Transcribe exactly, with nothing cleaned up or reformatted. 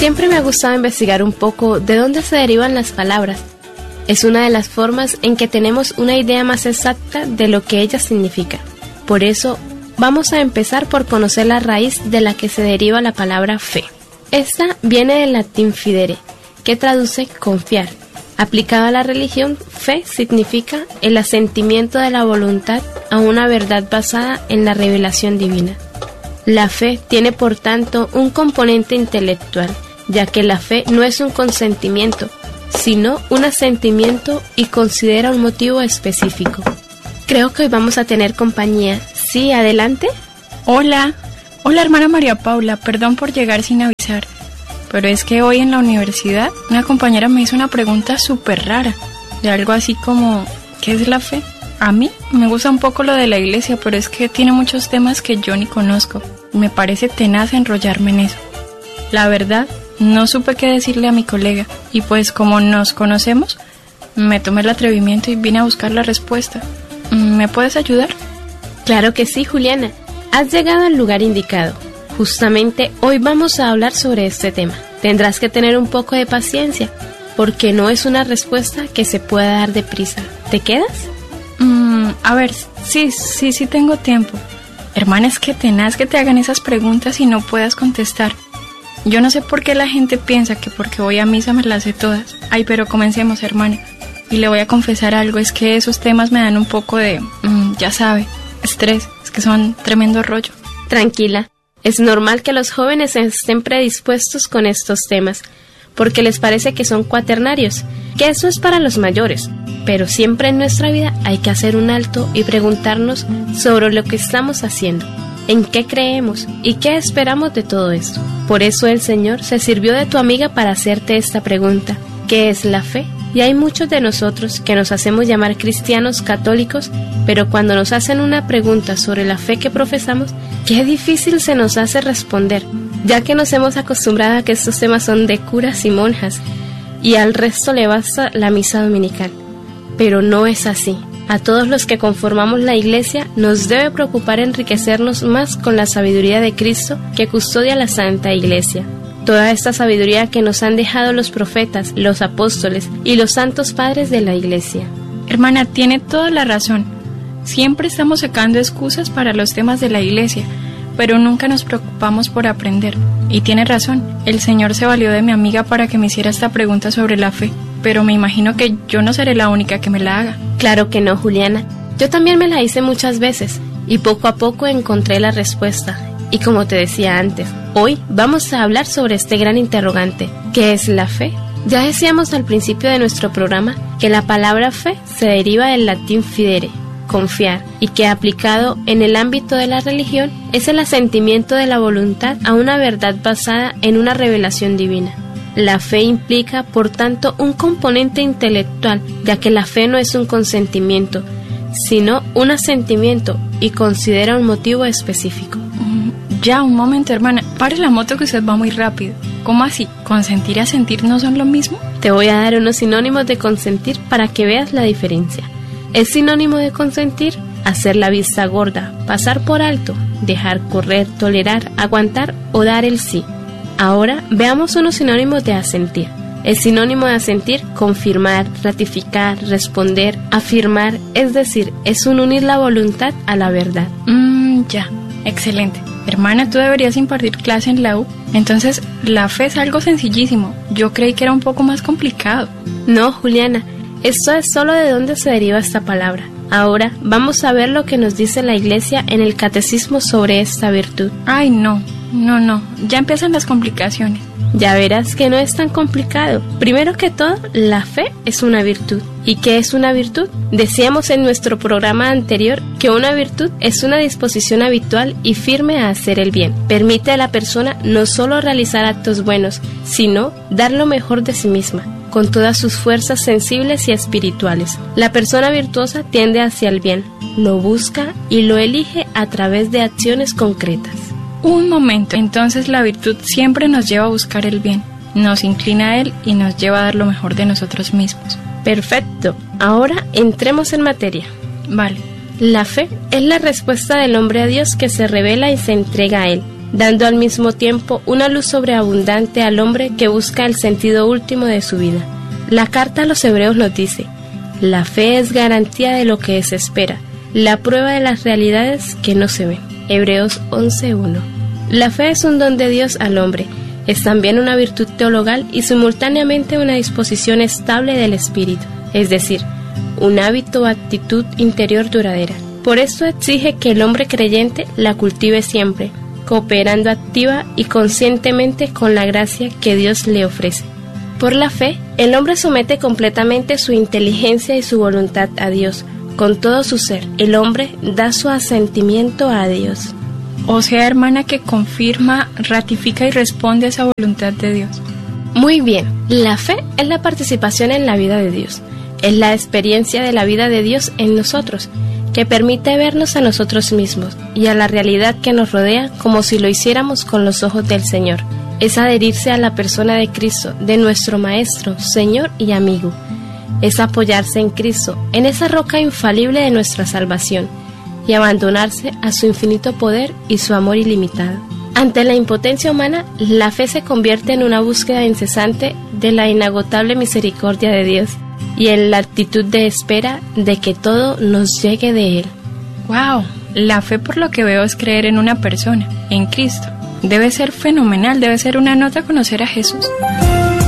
Siempre me ha gustado investigar un poco de dónde se derivan las palabras. Es una de las formas en que tenemos una idea más exacta de lo que ellas significan. Por eso, vamos a empezar por conocer la raíz de la que se deriva la palabra fe. Esta viene del latín fidere, que traduce confiar. Aplicado a la religión, fe significa el asentimiento de la voluntad a una verdad basada en la revelación divina. La fe tiene por tanto un componente intelectual, ya que la fe no es un consentimiento, sino un asentimiento y considera un motivo específico. Creo que hoy vamos a tener compañía. ¿Sí, adelante? Hola, hola hermana María Paula, perdón por llegar sin avisar, pero es que hoy en la universidad una compañera me hizo una pregunta súper rara, de algo así como, ¿qué es la fe? A mí me gusta un poco lo de la iglesia, pero es que tiene muchos temas que yo ni conozco. Me parece tenaz enrollarme en eso. La verdad, no supe qué decirle a mi colega, y pues como nos conocemos, me tomé el atrevimiento y vine a buscar la respuesta. ¿Me puedes ayudar? Claro que sí, Juliana. Has llegado al lugar indicado. Justamente hoy vamos a hablar sobre este tema. Tendrás que tener un poco de paciencia, porque no es una respuesta que se pueda dar deprisa. ¿Te quedas? Mm, a ver, sí, sí, sí tengo tiempo. Hermana, es que tenaz que te hagan esas preguntas y no puedas contestar. Yo no sé por qué la gente piensa que porque voy a misa me las sé todas. Ay, pero comencemos, hermana. Y le voy a confesar algo, es que esos temas me dan un poco de, mmm, ya sabe, estrés. Es que son tremendo rollo. Tranquila, es normal que los jóvenes estén predispuestos con estos temas, porque les parece que son cuaternarios, que eso es para los mayores. Pero siempre en nuestra vida hay que hacer un alto y preguntarnos sobre lo que estamos haciendo, en qué creemos y qué esperamos de todo esto. Por eso el Señor se sirvió de tu amiga para hacerte esta pregunta: ¿qué es la fe? Y hay muchos de nosotros que nos hacemos llamar cristianos católicos, pero cuando nos hacen una pregunta sobre la fe que profesamos, qué difícil se nos hace responder, ya que nos hemos acostumbrado a que estos temas son de curas y monjas, y al resto le basta la misa dominical. Pero no es así. A todos los que conformamos la Iglesia nos debe preocupar enriquecernos más con la sabiduría de Cristo que custodia la Santa Iglesia. Toda esta sabiduría que nos han dejado los profetas, los apóstoles y los santos padres de la Iglesia. Hermana, tiene toda la razón. Siempre estamos sacando excusas para los temas de la Iglesia, pero nunca nos preocupamos por aprender. Y tiene razón, el Señor se valió de mi amiga para que me hiciera esta pregunta sobre la fe, pero me imagino que yo no seré la única que me la haga. Claro que no, Juliana. Yo también me la hice muchas veces, y poco a poco encontré la respuesta. Y como te decía antes, hoy vamos a hablar sobre este gran interrogante: ¿qué es la fe? Ya decíamos al principio de nuestro programa que la palabra fe se deriva del latín fidere, confiar, y que aplicado en el ámbito de la religión es el asentimiento de la voluntad a una verdad basada en una revelación divina. La fe implica, por tanto, un componente intelectual, ya que la fe no es un consentimiento, sino un asentimiento y considera un motivo específico. Ya, un momento, hermana. Pare la moto que usted va muy rápido. ¿Cómo así? ¿Consentir y asentir no son lo mismo? Te voy a dar unos sinónimos de consentir para que veas la diferencia. Es sinónimo de consentir: hacer la vista gorda, pasar por alto, dejar correr, tolerar, aguantar o dar el sí. Ahora veamos unos sinónimos de asentir. El sinónimo de asentir: confirmar, ratificar, responder, afirmar, es decir, es un unir la voluntad a la verdad. Mmm, ya, excelente. Hermana, tú deberías impartir clase en la U. Entonces, la fe es algo sencillísimo. Yo creí que era un poco más complicado. No, Juliana, esto es solo de dónde se deriva esta palabra. Ahora vamos a ver lo que nos dice la Iglesia en el Catecismo sobre esta virtud. Ay, no, no, no, ya empiezan las complicaciones. Ya verás que no es tan complicado. Primero que todo, la fe es una virtud. ¿Y qué es una virtud? Decíamos en nuestro programa anterior que una virtud es una disposición habitual y firme a hacer el bien. Permite a la persona no solo realizar actos buenos, sino dar lo mejor de sí misma, con todas sus fuerzas sensibles y espirituales. La persona virtuosa tiende hacia el bien, lo busca y lo elige a través de acciones concretas. Un momento, entonces la virtud siempre nos lleva a buscar el bien, nos inclina a él y nos lleva a dar lo mejor de nosotros mismos. Perfecto, ahora entremos en materia. Vale. La fe es la respuesta del hombre a Dios que se revela y se entrega a él, dando al mismo tiempo una luz sobreabundante al hombre que busca el sentido último de su vida. La carta a los Hebreos nos dice: la fe es garantía de lo que se espera, la prueba de las realidades que no se ven. Hebreos once uno. La fe es un don de Dios al hombre, es también una virtud teologal y simultáneamente una disposición estable del espíritu, es decir, un hábito o actitud interior duradera. Por esto exige que el hombre creyente la cultive siempre, cooperando activa y conscientemente con la gracia que Dios le ofrece. Por la fe, el hombre somete completamente su inteligencia y su voluntad a Dios. Con todo su ser, el hombre da su asentimiento a Dios. O sea, hermana, que confirma, ratifica y responde a esa voluntad de Dios. Muy bien, la fe es la participación en la vida de Dios. Es la experiencia de la vida de Dios en nosotros, que permite vernos a nosotros mismos y a la realidad que nos rodea como si lo hiciéramos con los ojos del Señor. Es adherirse a la persona de Cristo, de nuestro Maestro, Señor y amigo. Es apoyarse en Cristo, en esa roca infalible de nuestra salvación, y abandonarse a su infinito poder y su amor ilimitado. Ante la impotencia humana, la fe se convierte en una búsqueda incesante de la inagotable misericordia de Dios y en la actitud de espera de que todo nos llegue de Él. ¡Wow! La fe, por lo que veo, es creer en una persona, en Cristo. Debe ser fenomenal, debe ser una nota conocer a Jesús.